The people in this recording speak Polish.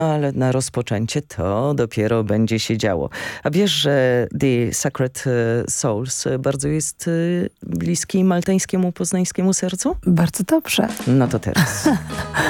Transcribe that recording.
Ale na rozpoczęcie to dopiero będzie się działo. A wiesz, że The Sacred Souls bardzo jest bliski maltańskiemu, poznańskiemu sercu? Bardzo dobrze. No to teraz.